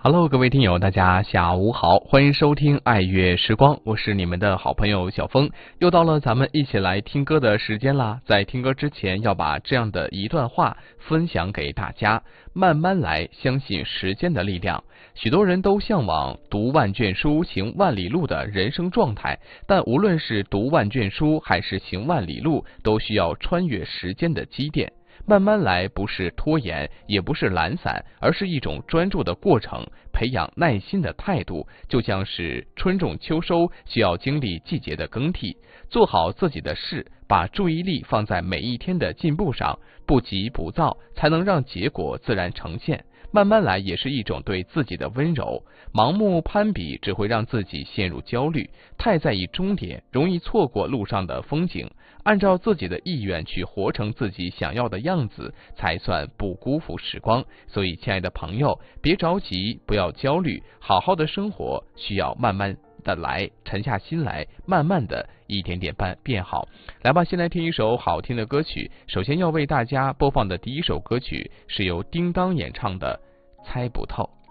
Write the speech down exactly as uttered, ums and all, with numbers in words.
Hello， 各位听友，大家下午好，欢迎收听爱乐时光，我是你们的好朋友小峰。又到了咱们一起来听歌的时间啦。在听歌之前，要把这样的一段话分享给大家：慢慢来，相信时间的力量。许多人都向往读万卷书，行万里路的人生状态，但无论是读万卷书还是行万里路，都需要穿越时间的积淀。慢慢来不是拖延，也不是懒散，而是一种专注的过程，培养耐心的态度，就像是春种秋收，需要经历季节的更替。做好自己的事，把注意力放在每一天的进步上，不急不躁，才能让结果自然呈现。慢慢来也是一种对自己的温柔，盲目攀比只会让自己陷入焦虑，太在意终点，容易错过路上的风景。按照自己的意愿去活成自己想要的样子，才算不辜负时光。所以亲爱的朋友，别着急，不要焦虑，好好的生活需要慢慢的来，沉下心来，慢慢的一点点变变好。来吧，先来听一首好听的歌曲。首先要为大家播放的第一首歌曲是由叮当演唱的《猜不透》。